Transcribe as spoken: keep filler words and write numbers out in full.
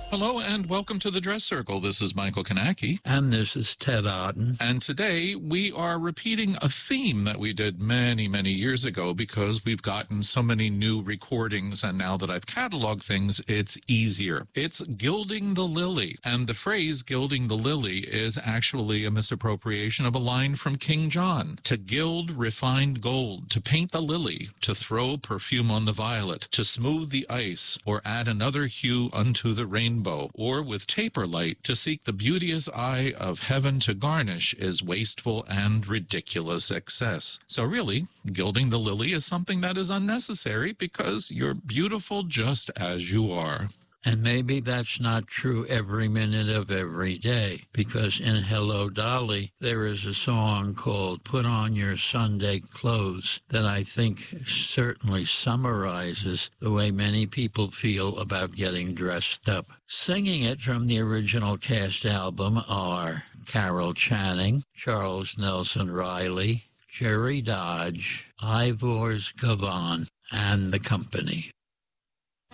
Hello and welcome to the Dress Circle. This is Michael Kanaki. And this is Ted Otten. And today we are repeating a theme that we did many, many years ago because we've gotten so many new recordings, and now that I've cataloged things, it's easier. It's gilding the lily. And the phrase gilding the lily is actually a misappropriation of a line from King John. To gild refined gold, to paint the lily, to throw perfume on the violet, to smooth the ice, or add another hue unto the rainbow. Or with taper light to seek the beauteous eye of heaven to garnish is wasteful and ridiculous excess. So really, gilding the lily is something that is unnecessary because you're beautiful just as you are. And maybe that's not true every minute of every day, because in Hello, Dolly, there is a song called Put On Your Sunday Clothes that I think certainly summarizes the way many people feel about getting dressed up. Singing it from the original cast album are Carol Channing, Charles Nelson Riley, Jerry Dodge, Ivors Gavon, and the company.